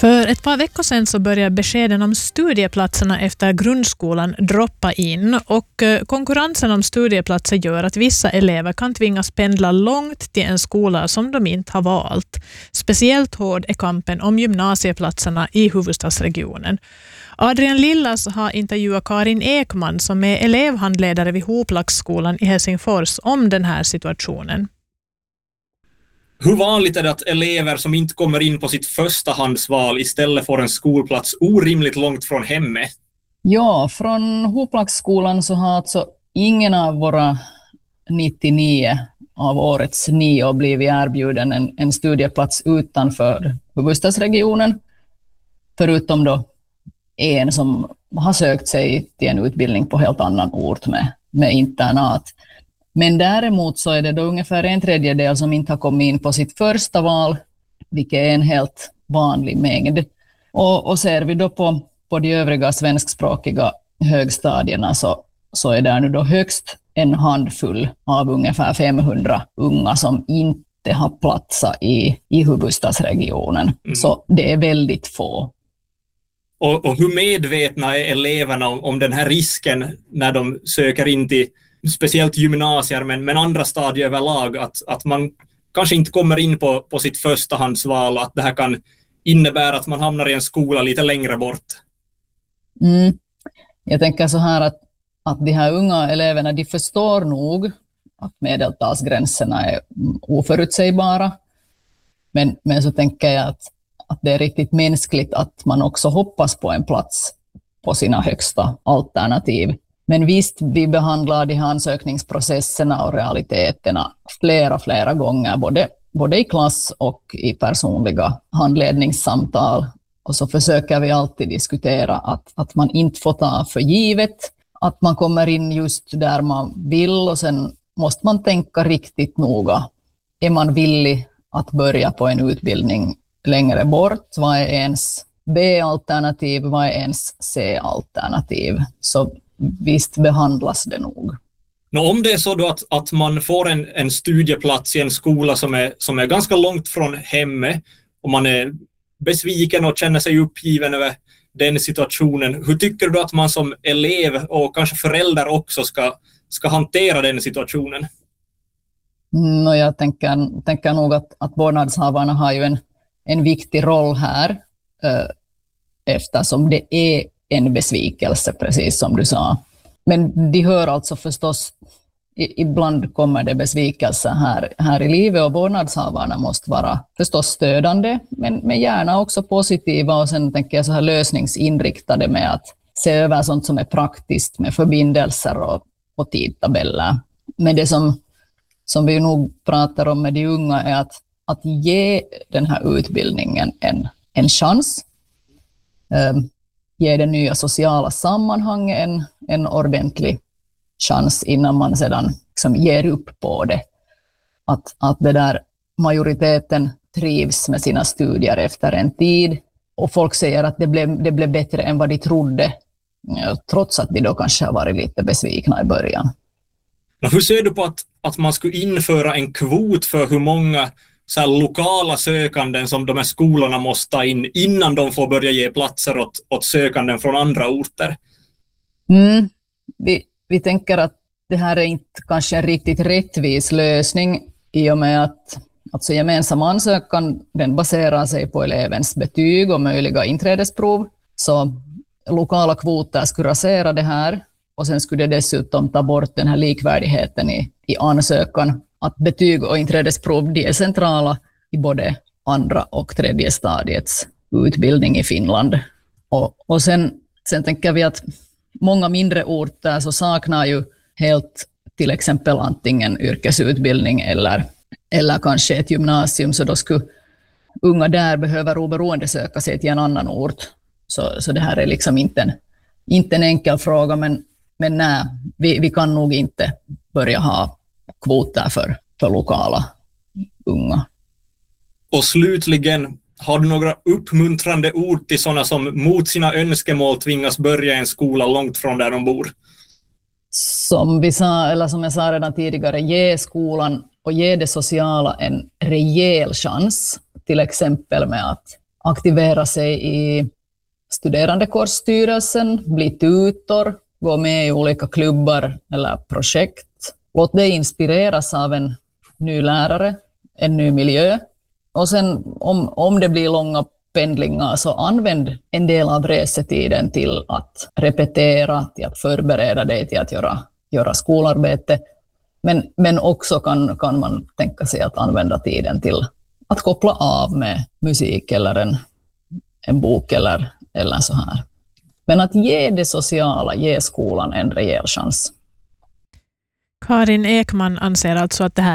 För ett par veckor sedan så började beskeden om studieplatserna efter grundskolan droppa in och konkurrensen om studieplatser gör att vissa elever kan tvingas pendla långt till en skola som de inte har valt. Speciellt hård är kampen om gymnasieplatserna i huvudstadsregionen. Adrian Lillas har intervjuat Karin Ekman som är elevhandledare vid Hoplaxskolan i Helsingfors om den här situationen. Hur vanligt är det att elever som inte kommer in på sitt förstahandsval istället får en skolplats orimligt långt från hemmet? Ja, från Hoplaxskolan så har alltså ingen av våra 99 av årets 9 blivit erbjuden en studieplats utanför huvudstadsregionen. Förutom då en som har sökt sig till en utbildning på helt annan ort med internat. Men däremot så är det då ungefär 1/3 som inte har kommit in på sitt första val, vilket är en helt vanlig mängd. Och ser vi då på de övriga svenskspråkiga högstadierna så är det nu då högst en handfull av ungefär 500 unga som inte har platsat i huvudstadsregionen. Så det är väldigt få. Och hur medvetna är eleverna om den här risken när de söker in till speciellt gymnasier men andra stadier överlag, att man kanske inte kommer in på sitt förstahandsval, att det här kan innebära att man hamnar i en skola lite längre bort? Jag tänker så här att de här unga eleverna, de förstår nog att medeltalsgränserna är oförutsägbara, men så tänker jag att det är riktigt mänskligt att man också hoppas på en plats på sina högsta alternativ. Men visst, vi behandlar de här ansökningsprocesserna och realiteterna flera gånger, både i klass och i personliga handledningssamtal. Och så försöker vi alltid diskutera att man inte får ta för givet att man kommer in just där man vill, och sen måste man tänka riktigt noga. Är man villig att börja på en utbildning längre bort? Vad är ens B-alternativ? Vad är ens C-alternativ? Så visst behandlas det nog. Om det är så då att man får en studieplats i en skola som är ganska långt från hemmet och man är besviken och känner sig uppgiven över den situationen, hur tycker du att man som elev och kanske förälder också ska hantera den situationen? Jag tänker nog att vårdnadshavarna har ju en viktig roll här, eftersom det är en besvikelse, precis som du sa. Men de hör alltså förstås, ibland kommer det besvikelser här i livet, och vårdnadshavarna måste vara förstås stödande, men gärna också positiva, och sen tänker jag så här lösningsinriktade med att se över sånt som är praktiskt med förbindelser och tidtabeller. Men det som vi nog pratar om med de unga är att ge den här utbildningen en chans. Ge det nya sociala sammanhanget en ordentlig chans innan man sedan liksom ger upp på det. Att det där majoriteten trivs med sina studier efter en tid, och folk säger att det blev bättre än vad de trodde, trots att de då kanske har varit lite besvikna i början. Hur ser du på att man skulle införa en kvot för hur många så här lokala sökanden som de här skolorna måste ta in innan de får börja ge platser åt sökanden från andra orter? Vi tänker att det här är inte kanske en riktigt rättvis lösning, i och med att alltså gemensam ansökan den baserar sig på elevens betyg och möjliga inträdesprov. Så lokala kvoter skulle rasera det här, och sen skulle det dessutom ta bort den här likvärdigheten i ansökan. Att betyg och inträdesprov de är centrala i både andra och tredje stadiets utbildning i Finland. Och sen tänker vi att många mindre orter så saknar ju helt till exempel antingen yrkesutbildning eller kanske ett gymnasium, så då skulle unga där behöver oberoende söka sig till en annan ort. Så det här är liksom inte en enkel fråga, men nej, vi kan nog inte börja ha kvoter för lokala unga. Och slutligen, har du några uppmuntrande ord till sådana som mot sina önskemål tvingas börja en skola långt från där de bor? Som jag sa redan tidigare, ge skolan och ge det sociala en rejäl chans, till exempel med aktivera sig i studerandekorsstyrelsen, bli tutor, gå med i olika klubbar eller projekt. Låt dig inspireras av en ny lärare, en ny miljö. Och sen om det blir långa pendlingar så använd en del av resetiden till att repetera, till att förbereda dig till att göra skolarbete. Men också kan man tänka sig att använda tiden till att koppla av med musik eller en bok eller så här. Men att ge det sociala, ge skolan en rejäl chans. Karin Ekman anser alltså att det här